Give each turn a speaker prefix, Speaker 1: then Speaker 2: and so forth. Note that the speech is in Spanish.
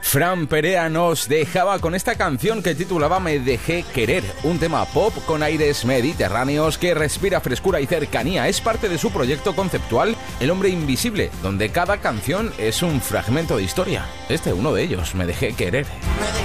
Speaker 1: Fran Perea nos dejaba con esta canción que titulaba Me dejé querer, un tema pop con aires mediterráneos que respira frescura y cercanía. Es parte de su proyecto conceptual El Hombre Invisible, donde cada canción es un fragmento de historia. Uno de ellos, Me dejé querer.